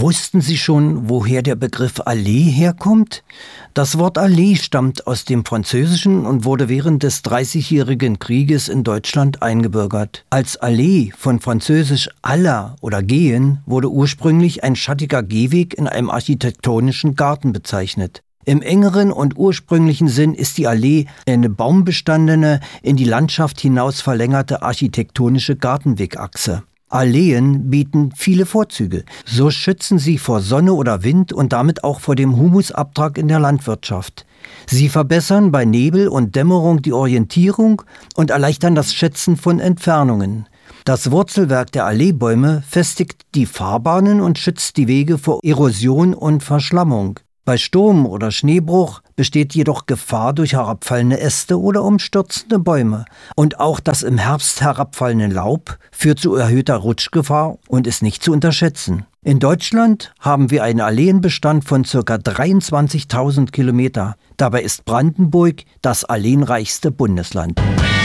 Wussten Sie schon, woher der Begriff Allee herkommt? Das Wort Allee stammt aus dem Französischen und wurde während des Dreißigjährigen Krieges in Deutschland eingebürgert. Als Allee von französisch aller oder gehen wurde ursprünglich ein schattiger Gehweg in einem architektonischen Garten bezeichnet. Im engeren und ursprünglichen Sinn ist die Allee eine baumbestandene, in die Landschaft hinaus verlängerte architektonische Gartenwegachse. Alleen bieten viele Vorzüge. So schützen sie vor Sonne oder Wind und damit auch vor dem Humusabtrag in der Landwirtschaft. Sie verbessern bei Nebel und Dämmerung die Orientierung und erleichtern das Schätzen von Entfernungen. Das Wurzelwerk der Alleebäume festigt die Fahrbahnen und schützt die Wege vor Erosion und Verschlammung. Bei Sturm oder Schneebruch besteht jedoch Gefahr durch herabfallende Äste oder umstürzende Bäume. Und auch das im Herbst herabfallende Laub führt zu erhöhter Rutschgefahr und ist nicht zu unterschätzen. In Deutschland haben wir einen Alleenbestand von ca. 23.000 Kilometer. Dabei ist Brandenburg das alleenreichste Bundesland.